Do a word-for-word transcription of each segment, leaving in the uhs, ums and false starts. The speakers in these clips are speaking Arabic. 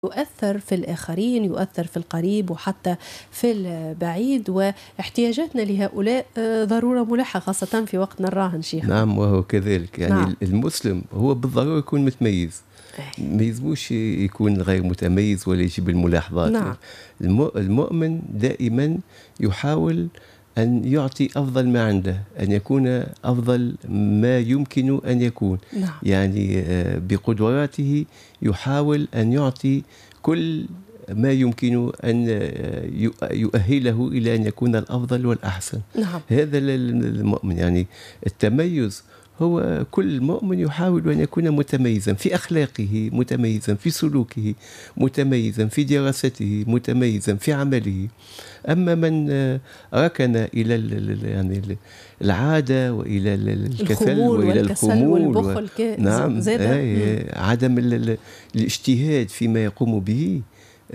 يؤثر في الآخرين، يؤثر في القريب وحتى في البعيد، واحتياجاتنا لهؤلاء آه، ضرورة ملحة خاصة في وقتنا الراهن شيخنا. نعم، وهو كذلك. يعني نعم. المسلم هو بالضرورة يكون متميز، أي. ما يلزموش يكون غير متميز ولا يجيب الملاحظات. نعم. الم- المؤمن دائما يحاول أن يعطي أفضل ما عنده، أن يكون أفضل ما يمكن أن يكون. نعم. يعني آه، بقدراته يحاول أن يعطي كل ما يمكن أن آه، يؤ- يؤهله إلى أن يكون الأفضل والأحسن. نعم. هذا ال- المؤمن. يعني التميز هو كل مؤمن يحاول أن يكون متميزا في أخلاقه، متميزا في سلوكه، متميزا في دراسته، متميزا في عمله. أما من آه، ركن إلى ال- ال- يعني ال- العادة وإلى ال- ال- الكسل الخمول وإلى والكسل الخمول و... والبخل ك- نعم، زاد. آه، عدم ال- ال- الاجتهاد فيما يقوم به.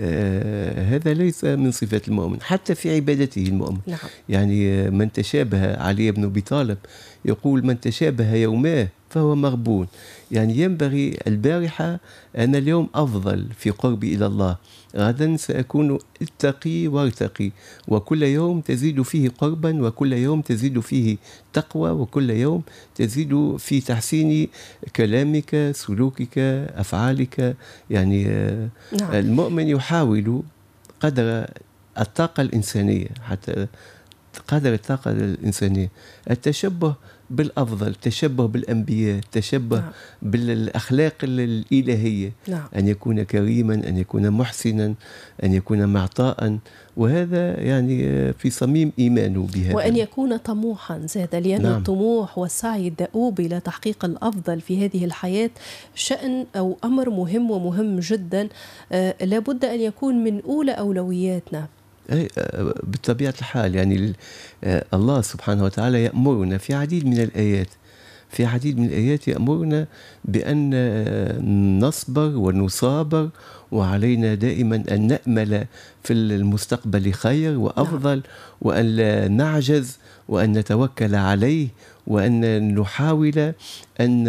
آه، هذا ليس من صفة المؤمن حتى في عبادته المؤمن. نعم. يعني آه، من تشابه علي بن أبي طالب يقول من تشابه يوماه فهو مغبون. يعني ينبغي البارحة أنا اليوم أفضل في قربي إلى الله، غدا سأكون اتقي وارتقي، وكل يوم تزيد فيه قربا، وكل يوم تزيد فيه تقوى، وكل يوم تزيد في تحسين كلامك، سلوكك، أفعالك. يعني آه، نعم. المؤمن يحاول قدر الطاقة الإنسانية، حتى قدر الطاقة الإنسانية التشبه بالأفضل، التشبه بالأنبياء، التشبه نعم. بالأخلاق الإلهية. نعم. أن يكون كريما، أن يكون محسنا، أن يكون معطاء. وهذا يعني في صميم إيمانه بهذا. وأن يكون طموحا زاد، لأن نعم. الطموح والسعي الدؤوب إلى تحقيق الأفضل في هذه الحياة شأن أو أمر مهم ومهم جدا. آه لابد أن يكون من أولى أولوياتنا. أي آه، بطبيعة الحال. يعني ال- آه، الله سبحانه وتعالى يأمرنا في عديد من الآيات، في عديد من الآيات يأمرنا بأن آه، نصبر ونصابر، وعلينا دائما أن نأمل في المستقبل خير وأفضل، وأن لا نعجز، وأن نتوكل عليه، وأن نحاول أن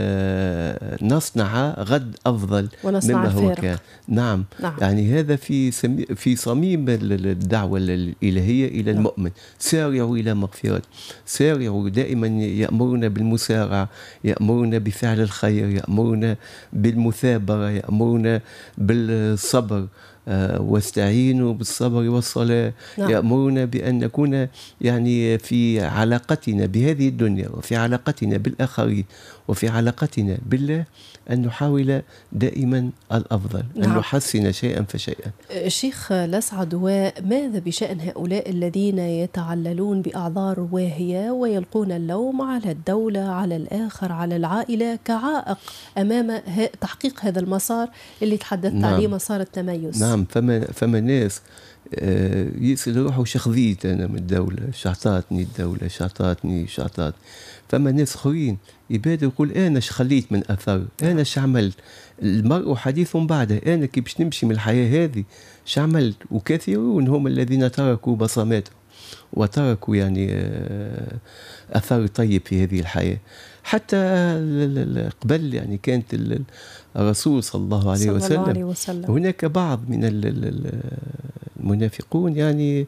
آه، نصنع غد أفضل ونصنع مما هو الفارق. كان. نعم. نعم. يعني هذا في سمي في صميم ال- ال- الدعوة الإلهية إلى نعم. المؤمن. سارعوا إلى مغفرة، سارعوا. دائما يأمرنا بالمسارعة، يأمرنا بفعل الخير، يأمرنا بالمثابرة، يأمرنا بالصبر. آه، واستعينوا بالصبر والصلاة. نعم. يأمرنا بأن نكون يعني في علاقتنا بهذه الدنيا، وفي علاقتنا بالآخرين، وفي علاقتنا بالله أن نحاول دائما الأفضل، أن نعم. نحسن شيئا فشيئا. الشيخ الأسعد، وماذا بشأن هؤلاء الذين يتعللون بأعذار واهية ويلقون اللوم على الدولة، على الآخر، على العائلة كعائق أمام ه- تحقيق هذا المسار اللي تحدثت نعم. عليه، مسار التميز؟ نعم. فما فما ناس آه، يسأل روحه شخذيت أنا من الدولة، شعطاتني الدولة، شعطاتني شعطات. فما ناس آخرين يبادر يقول أنا شخليت من أثر، أنا شعملت. المرء حديث بعده، أنا كي باش نمشي من الحياة هذه شعملت. وكثيرون هم الذين تركوا بصماتهم وتركوا يعني آه، أثر طيب في هذه الحياة. حتى ال- ال- ال- قبل يعني كانت ال- الرسول صلى الله عليه صلى الله وسلم عليه وسلم. هناك بعض من ال- ال- ال- المنافقون يعني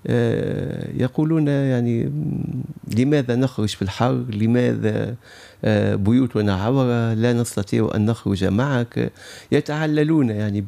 آه، يقولون يعني م، لماذا نخرج في الحر، لماذا آه، بيوتنا عورة، لا نستطيع أن نخرج معك. يتعللون يعني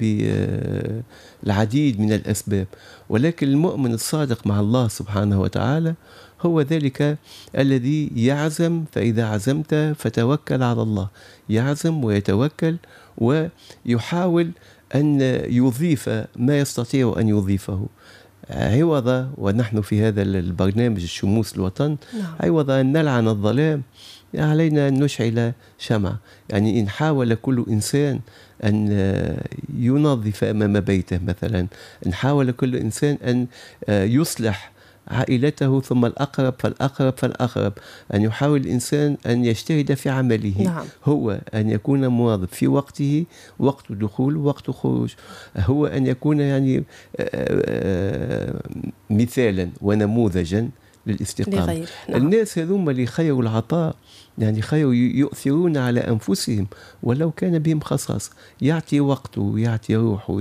بالعديد من الأسباب. ولكن المؤمن الصادق مع الله سبحانه وتعالى هو ذلك الذي يعزم، فإذا عزمت فتوكل على الله. يعزم ويتوكل ويحاول أن يضيف ما يستطيع أن يضيفه عوض. ونحن في هذا البرنامج الشموس الوطن، نعم. عوض أن نلعن الظلام علينا أن نشعل شمع. يعني إن حاول كل إنسان أن ينظف أمام بيته مثلا، إن حاول كل إنسان أن يصلح عائلته، ثم الأقرب فالأقرب فالأقرب، أن يحاول الإنسان أن يجتهد في عمله. نعم. هو أن يكون مواظب في وقته، وقت دخول وقت خروج. هو أن يكون يعني آه، آه، مثالا ونموذجا للاستقامة. لغيره. نعم. الناس هذوما اللي خيروا العطاء يعني خيروا يؤثرون على أنفسهم ولو كان بهم خصاص، يعطي وقته ويعطي روحه